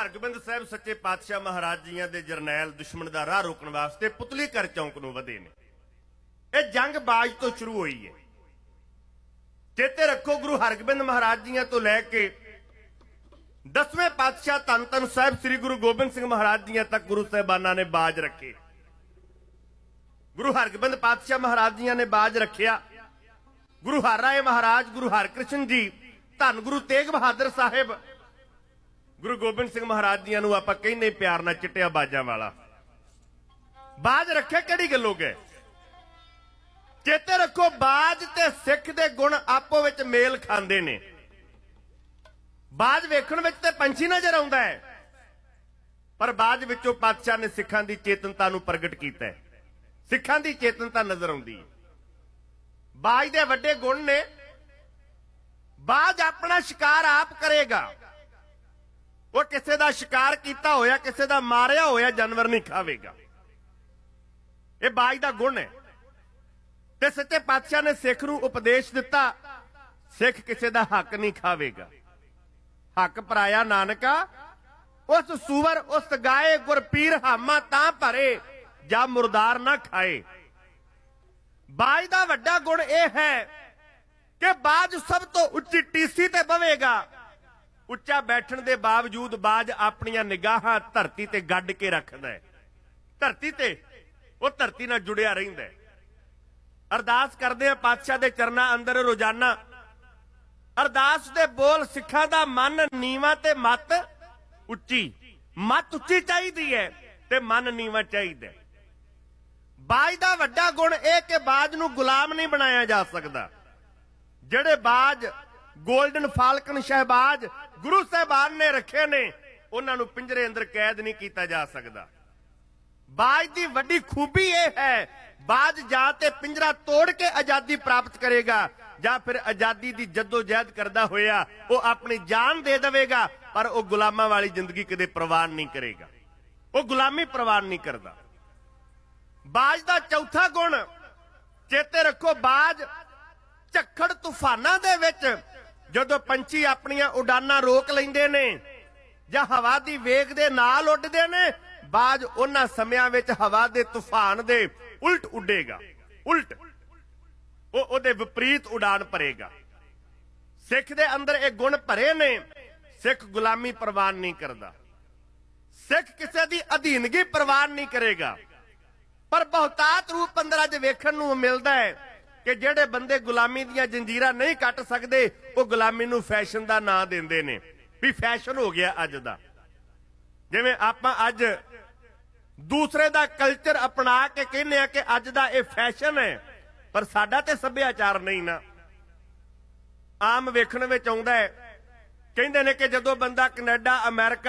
ਹਰਗੋਬਿੰਦ ਸਾਹਿਬ ਸੱਚੇ ਪਾਤਸ਼ਾਹ ਮਹਾਰਾਜ ਜੀਆਂ ਦੇ ਜਰਨੈਲ ਦੁਸ਼ਮਣ ਦਾ ਰਾਹ ਰੋਕਣ ਵਾਸਤੇ ਪੁਤਲੀ ਘਰ ਚੌਂਕ ਨੂੰ ਵਧੇ ਨੇ। ਇਹ ਜੰਗ ਬਾਜ ਤੋਂ ਸ਼ੁਰੂ ਹੋਈ ਹੈ। ਚੇਤੇ ਰੱਖੋ, ਗੁਰੂ ਹਰਗੋਬਿੰਦ ਮਹਾਰਾਜ ਜੀਆਂ ਤੋਂ ਲੈ ਕੇ 10ਵੇਂ ਪਾਤਸ਼ਾਹ ਧੰਨ ਧੰਨ ਸਾਹਿਬ ਸ੍ਰੀ ਗੁਰੂ ਗੋਬਿੰਦ ਸਿੰਘ ਮਹਾਰਾਜ ਜੀਆਂ ਤੱਕ ਗੁਰੂ ਸਾਹਿਬਾਨਾਂ ਨੇ ਬਾਜ ਰੱਖੇ। ਗੁਰੂ ਹਰਗੋਬਿੰਦ ਪਾਤਸ਼ਾਹ ਮਹਾਰਾਜ ਜੀਆਂ ਨੇ ਬਾਜ ਰੱਖਿਆ। ਗੁਰੂ ਹਰਿਰਾਏ ਮਹਾਰਾਜ, ਗੁਰੂ ਹਰਕ੍ਰਿਸ਼ਨ ਜੀ, ਧੰਨ ਗੁਰੂ ਤੇਗ ਬਹਾਦਰ ਸਾਹਿਬ, ਗੁਰੂ ਗੋਬਿੰਦ ਸਿੰਘ ਮਹਾਰਾਜ ਜੀਆਂ ਨੂੰ ਆਪਾਂ ਕਹਿੰਦੇ ਪਿਆਰ ਨਾਲ ਚਿੱਟਿਆ ਬਾਜਾਂ ਵਾਲਾ। ਬਾਜ ਰੱਖੇ ਕਿਹੜੀ ਗੱਲੋਂ ਗਏ? ਚੇਤੇ ਰੱਖੋ, ਬਾਜ ਤੇ ਸਿੱਖ ਦੇ ਗੁਣ ਆਪੋ ਵਿੱਚ ਮੇਲ ਖਾਂਦੇ ਨੇ। ਬਾਜ ਵੇਖਣ ਵਿੱਚ ਤੇ ਪੰਛੀ ਨਜ਼ਰ ਆਉਂਦਾ ਹੈ, ਪਰ ਬਾਜ ਵਿੱਚੋਂ ਪਾਤਸ਼ਾਹ ਨੇ ਸਿੱਖਾਂ ਦੀ ਚੇਤਨਤਾ ਨੂੰ ਪ੍ਰਗਟ ਕੀਤਾ ਹੈ। ਸਿੱਖਾਂ ਦੀ ਚੇਤਨਤਾ ਨਜ਼ਰ ਆਉਂਦੀ ਹੈ। ਬਾਜ ਦੇ ਵੱਡੇ ਗੁਣ ਨੇ। ਬਾਜ ਆਪਣਾ ਸ਼ਿਕਾਰ ਆਪ ਕਰੇਗਾ। ਉਹ ਕਿਸੇ ਦਾ ਸ਼ਿਕਾਰ ਕੀਤਾ ਹੋਇਆ, ਕਿਸੇ ਦਾ ਮਾਰਿਆ ਹੋਇਆ ਜਾਨਵਰ ਨਹੀਂ ਖਾਵੇਗਾ। ਇਹ ਬਾਜ ਦਾ ਗੁਣ ਹੈ। ਤੇ ਸੱਚੇ ਪਾਤਸ਼ਾਹ ਨੇ ਸਿੱਖ ਨੂੰ ਉਪਦੇਸ਼ ਦਿੱਤਾ, ਸਿੱਖ ਕਿਸੇ ਦਾ ਹੱਕ ਨਹੀਂ ਖਾਵੇਗਾ। ਹੱਕ ਪਰਾਇਆ ਨਾਨਕਾ, ਉਸ ਸੂਵਰ ਉਸ ਗਾਏ, ਗੁਰਪੀਰ ਹਾਮਾ ਤਾਂ ਭਰੇ, ਜਾਂ ਮੁਰਦਾਰ ਨਾ ਖਾਏ। ਬਾਜ ਦਾ ਵੱਡਾ ਗੁਣ ਇਹ ਹੈ ਕਿ ਬਾਜ ਸਭ ਤੋਂ ਉੱਚੀ ਟੀਸੀ ਤੇ ਬਵੇਗਾ। ਉੱਚਾ ਬੈਠਣ ਦੇ ਬਾਵਜੂਦ ਬਾਜ ਆਪਣੀਆਂ ਨਿਗਾਹਾਂ ਧਰਤੀ ਤੇ ਗੱਡ ਕੇ ਰੱਖਦਾ ਹੈ। ਧਰਤੀ ਤੇ ਉਹ ਧਰਤੀ ਨਾਲ ਜੁੜਿਆ ਰਹਿੰਦਾ ਹੈ। ਅਰਦਾਸ ਕਰਦੇ ਆ ਪਾਤਸ਼ਾਹ ਦੇ ਚਰਨਾਂ ਅੰਦਰ ਰੋਜ਼ਾਨਾ। ਅਰਦਾਸ ਦੇ ਬੋਲ, ਸਿੱਖਾਂ ਦਾ ਮਨ ਨੀਵਾਂ ਤੇ ਮੱਤ ਉੱਚੀ। ਮੱਤ ਉੱਚੀ ਚਾਹੀਦੀ ਹੈ ਤੇ ਮਨ ਨੀਵਾਂ ਚਾਹੀਦਾ। ਬਾਜ ਦਾ ਵੱਡਾ ਗੁਣ ਇਹ ਕਿ ਬਾਜ ਨੂੰ ਗੁਲਾਮ ਨਹੀਂ ਬਣਾਇਆ ਜਾ ਸਕਦਾ। ਜਿਹੜੇ ਬਾਜ ਗੋਲਡਨ ਫਾਲਕਨ ਸ਼ਹਿਬਾਜ਼ ਗੁਰੂ ਸਾਹਿਬਾਨ ਨੇ ਰੱਖੇ ਨੇ, ਉਹਨਾਂ ਨੂੰ ਪਿੰਜਰੇ ਅੰਦਰ ਕੈਦ ਨਹੀਂ ਕੀਤਾ ਜਾ ਸਕਦਾ। ਬਾਜ ਦੀ ਵੱਡੀ ਖੂਬੀ ਇਹ ਹੈ, ਬਾਜ ਜਾਂ ਤੇ ਪਿੰਜਰਾ ਤੋੜ ਕੇ ਆਜ਼ਾਦੀ ਪ੍ਰਾਪਤ ਕਰੇਗਾ, ਜਾਂ ਫਿਰ ਆਜ਼ਾਦੀ ਦੀ ਜੱਦੋ-ਜਹਿਦ ਕਰਦਾ ਹੋਇਆ ਉਹ ਆਪਣੀ ਜਾਨ ਦੇ ਦੇਵੇਗਾ, ਪਰ ਉਹ ਗੁਲਾਮਾਂ ਵਾਲੀ ਜ਼ਿੰਦਗੀ ਕਦੇ ਪ੍ਰਵਾਨ ਨਹੀਂ ਕਰੇਗਾ। ਉਹ ਗੁਲਾਮੀ ਪ੍ਰਵਾਨ ਨਹੀਂ ਕਰਦਾ। ਬਾਜ ਦਾ ਚੌਥਾ ਗੁਣ ਚੇਤੇ ਰੱਖੋ, ਬਾਜ ਝੱਖੜ ਤੂਫਾਨਾਂ ਦੇ ਵਿੱਚ ਜਦੋਂ ਪੰਛੀ ਆਪਣੀਆਂ ਉਡਾਨਾਂ ਰੋਕ ਲੈਂਦੇ ਨੇ ਜਾਂ ਹਵਾ ਦੀ ਵੇਗ ਦੇ ਨਾਲ ਉੱਡਦੇ ਨੇ, ਬਾਜ ਉਹਨਾਂ ਸਮਿਆਂ ਵਿੱਚ ਹਵਾ ਦੇ ਤੂਫਾਨ ਦੇ ਉਲਟ ਉੱਡੇਗਾ। ਉਲਟ ਉਹਦੇ ਵਿਪਰੀਤ ਉਡਾਨ ਭਰੇਗਾ। ਸਿੱਖ ਦੇ ਅੰਦਰ ਇਹ ਗੁਣ ਭਰੇ ਨੇ। ਸਿੱਖ ਗੁਲਾਮੀ ਪ੍ਰਵਾਨ ਨਹੀਂ ਕਰਦਾ। ਸਿੱਖ ਕਿਸੇ ਦੀ ਅਧੀਨਗੀ ਪ੍ਰਵਾਨ ਨਹੀਂ ਕਰੇਗਾ। ਪਰ ਬਹੁਤਾਤ ਰੂਪ ਅੰਦਰ ਅੱਜ ਵੇਖਣ ਨੂੰ ਮਿਲਦਾ ਹੈ ਕਿ ਜਿਹੜੇ ਬੰਦੇ ਗੁਲਾਮੀ ਦੀਆਂ ਜੰਜੀਰਾਂ ਨਹੀਂ ਕੱਟ ਸਕਦੇ, ਉਹ ਗੁਲਾਮੀ ਨੂੰ ਫੈਸ਼ਨ ਦਾ ਨਾਂ ਦਿੰਦੇ ਨੇ ਵੀ ਫੈਸ਼ਨ ਹੋ ਗਿਆ ਅੱਜ ਦਾ। ਜਿਵੇਂ ਆਪਾਂ ਅੱਜ ਦੂਸਰੇ ਦਾ ਕਲਚਰ ਅਪਣਾ ਕੇ ਕਹਿੰਦੇ ਆ ਕਿ ਅੱਜ ਦਾ ਇਹ ਫੈਸ਼ਨ ਹੈ, ਪਰ ਸਾਡਾ ਤੇ ਸੱਭਿਆਚਾਰ ਨਹੀਂ ਨਾ। ਆਮ ਵੇਖਣ ਵਿੱਚ ਆਉਂਦਾ ਹੈ, ਕਹਿੰਦੇ ਨੇ ਕਿ ਜਦੋਂ ਬੰਦਾ ਕੈਨੇਡਾ, ਅਮਰੀਕਾ